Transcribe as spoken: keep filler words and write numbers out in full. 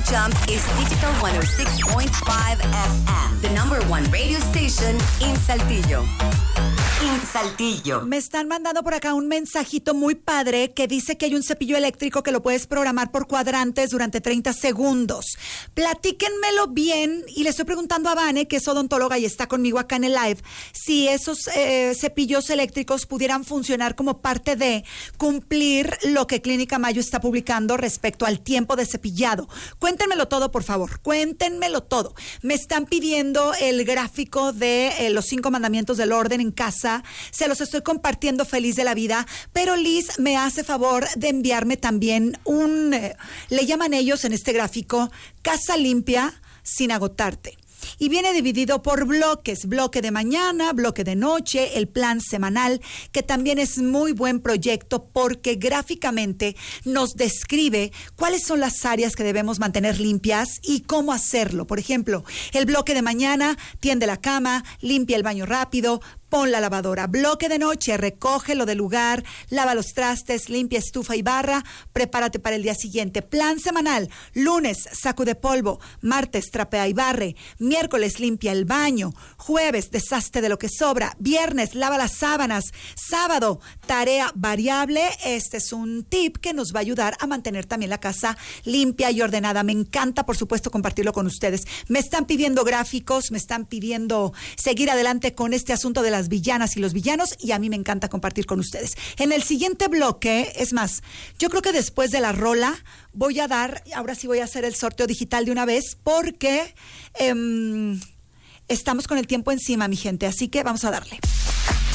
Jump is Digital ciento seis punto cinco F M, the number one radio station in Saltillo. En Saltillo. Me están mandando por acá un mensajito muy padre que dice que hay un cepillo eléctrico que lo puedes programar por cuadrantes durante treinta segundos. Platíquenmelo bien y le estoy preguntando a Vane, que es odontóloga y está conmigo acá en el live, si esos eh, cepillos eléctricos pudieran funcionar como parte de cumplir lo que Clínica Mayo está publicando respecto al tiempo de cepillado. Cuéntenmelo todo, por favor. Cuéntenmelo todo. Me están pidiendo el gráfico de eh, los cinco mandamientos del orden en casa. Se los estoy compartiendo feliz de la vida, pero Liz me hace favor de enviarme también un, eh, le llaman ellos en este gráfico, casa limpia sin agotarte. Y viene dividido por bloques, bloque de mañana, bloque de noche, el plan semanal, que también es muy buen proyecto porque gráficamente nos describe cuáles son las áreas que debemos mantener limpias y cómo hacerlo. Por ejemplo, el bloque de mañana, tiende la cama, limpia el baño rápido, pon la lavadora. Bloque de noche, recoge lo del lugar, lava los trastes, limpia estufa y barra, prepárate para el día siguiente. Plan semanal, lunes, sacude polvo, martes, trapea y barre, miércoles, limpia el baño, jueves, deshazte de lo que sobra, viernes, lava las sábanas, sábado, tarea variable. Este es un tip que nos va a ayudar a mantener también la casa limpia y ordenada. Me encanta, por supuesto, compartirlo con ustedes. Me están pidiendo gráficos, me están pidiendo seguir adelante con este asunto de la las villanas y los villanos, y a mí me encanta compartir con ustedes. En el siguiente bloque, es más, yo creo que después de la rola voy a dar, ahora sí voy a hacer el sorteo digital de una vez, porque eh, estamos con el tiempo encima, mi gente, así que vamos a darle.